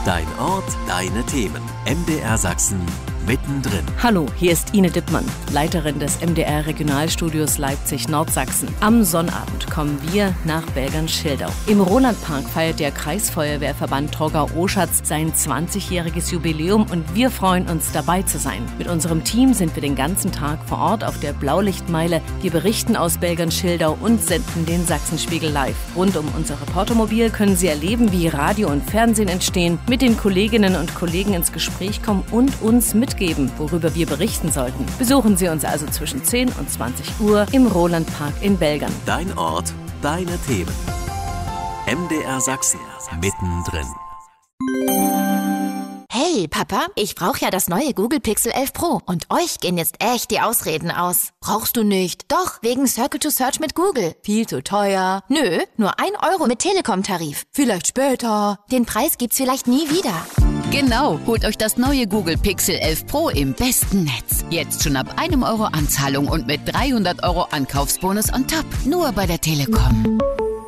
Dein Ort, deine Themen. MDR Sachsen mittendrin. Hallo, hier ist Ine Dippmann, Leiterin des MDR Regionalstudios Leipzig-Nordsachsen. Am Sonnabend kommen wir nach Belgern-Schildau. Im Rolandpark feiert der Kreisfeuerwehrverband Torgau-Oschatz sein 20-jähriges Jubiläum und wir freuen uns, dabei zu sein. Mit unserem Team sind wir den ganzen Tag vor Ort auf der Blaulichtmeile. Wir berichten aus Belgern-Schildau und senden den Sachsenspiegel live. Rund um unser Reportermobil können Sie erleben, wie Radio und Fernsehen entstehen, mit den Kolleginnen und Kollegen ins Gespräch kommen und uns mitgeben, worüber wir berichten sollten. Besuchen Sie uns also zwischen 10 und 20 Uhr im Rolandpark in Belgern. Dein Ort, deine Themen. MDR Sachsen mittendrin. Hey Papa, ich brauche ja das neue Google Pixel 11 Pro und euch gehen jetzt echt die Ausreden aus. Brauchst du nicht? Doch, wegen Circle to Search mit Google. Viel zu teuer. Nö, nur 1 Euro mit Telekom-Tarif. Vielleicht später. Den Preis gibt's vielleicht nie wieder. Genau, holt euch das neue Google Pixel 11 Pro im besten Netz. Jetzt schon ab 1 Euro Anzahlung und mit 300 Euro Ankaufsbonus on top. Nur bei der Telekom.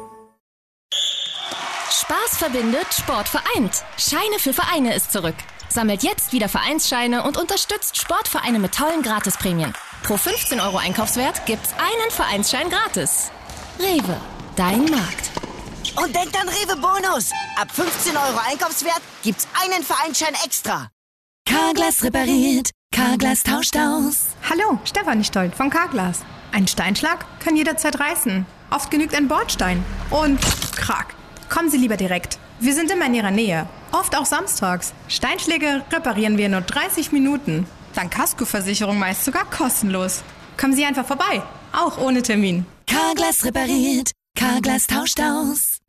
Spaß verbindet, Sport vereint. Scheine für Vereine ist zurück. Sammelt jetzt wieder Vereinsscheine und unterstützt Sportvereine mit tollen Gratisprämien. Pro 15 Euro Einkaufswert gibt's einen Vereinsschein gratis. Rewe, dein Markt. Und denkt an Rewe Bonus. Ab 15 Euro Einkaufswert gibt's einen Vereinsschein extra. Carglass repariert, Carglass tauscht aus. Hallo, Stefanie Stolt von Carglass. Ein Steinschlag kann jederzeit reißen. Oft genügt ein Bordstein. Und krack. Kommen Sie lieber direkt. Wir sind immer in Ihrer Nähe. Oft auch samstags. Steinschläge reparieren wir in nur 30 Minuten. Dank Kaskoversicherung meist sogar kostenlos. Kommen Sie einfach vorbei. Auch ohne Termin. Carglass repariert, Carglass tauscht aus.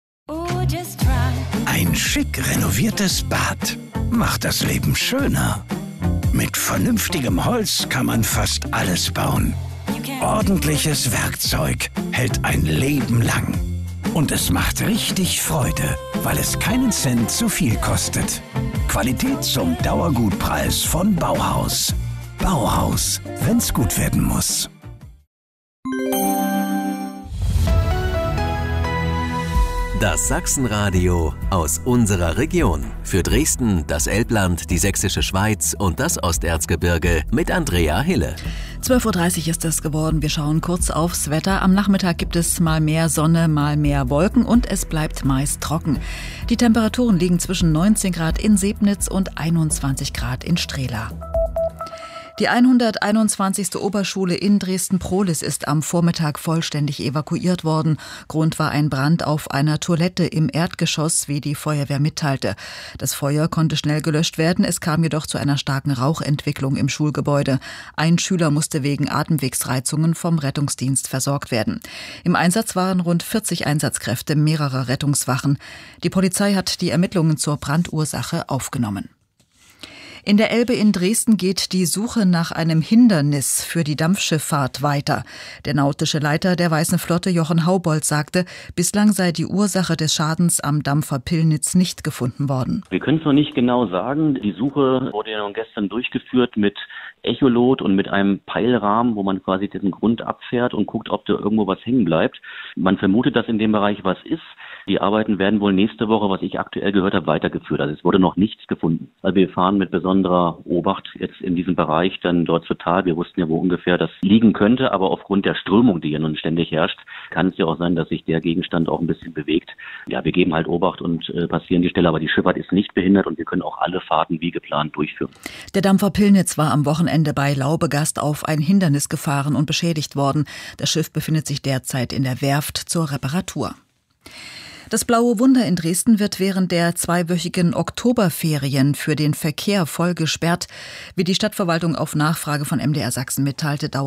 Ein schick renoviertes Bad macht das Leben schöner. Mit vernünftigem Holz kann man fast alles bauen. Ordentliches Werkzeug hält ein Leben lang. Und es macht richtig Freude, weil es keinen Cent zu viel kostet. Qualität zum Dauergutpreis von Bauhaus. Bauhaus, wenn's gut werden muss. Das Sachsenradio aus unserer Region. Für Dresden, das Elbland, die Sächsische Schweiz und das Osterzgebirge mit Andrea Hille. 12.30 Uhr ist es geworden. Wir schauen kurz aufs Wetter. Am Nachmittag gibt es mal mehr Sonne, mal mehr Wolken und es bleibt meist trocken. Die Temperaturen liegen zwischen 19 Grad in Sebnitz und 21 Grad in Strehla. Die 121. Oberschule in Dresden-Prohlis ist am Vormittag vollständig evakuiert worden. Grund war ein Brand auf einer Toilette im Erdgeschoss, wie die Feuerwehr mitteilte. Das Feuer konnte schnell gelöscht werden, es kam jedoch zu einer starken Rauchentwicklung im Schulgebäude. Ein Schüler musste wegen Atemwegsreizungen vom Rettungsdienst versorgt werden. Im Einsatz waren rund 40 Einsatzkräfte mehrerer Rettungswachen. Die Polizei hat die Ermittlungen zur Brandursache aufgenommen. In der Elbe in Dresden geht die Suche nach einem Hindernis für die Dampfschifffahrt weiter. Der nautische Leiter der Weißen Flotte, Jochen Haubold, sagte, bislang sei die Ursache des Schadens am Dampfer Pillnitz nicht gefunden worden. Wir können es noch nicht genau sagen. Die Suche wurde ja gestern durchgeführt mit Echolot und mit einem Peilrahmen, wo man quasi diesen Grund abfährt und guckt, ob da irgendwo was hängen bleibt. Man vermutet, dass in dem Bereich was ist. Die Arbeiten werden wohl nächste Woche, was ich aktuell gehört habe, weitergeführt. Also es wurde noch nichts gefunden. Also wir fahren mit besonderer Obacht jetzt in diesem Bereich dann dort zu Tal. Wir wussten ja, wo ungefähr das liegen könnte, aber aufgrund der Strömung, die ja nun ständig herrscht, kann es ja auch sein, dass sich der Gegenstand auch ein bisschen bewegt. Ja, wir geben halt Obacht und passieren die Stelle, aber die Schifffahrt ist nicht behindert und wir können auch alle Fahrten wie geplant durchführen. Der Dampfer Pillnitz war am Wochenende bei Laubegast auf ein Hindernis gefahren und beschädigt worden. Das Schiff befindet sich derzeit in der Werft zur Reparatur. Das Blaue Wunder in Dresden wird während der 2-wöchigen Oktoberferien für den Verkehr voll gesperrt. Wie die Stadtverwaltung auf Nachfrage von MDR Sachsen mitteilte, dauert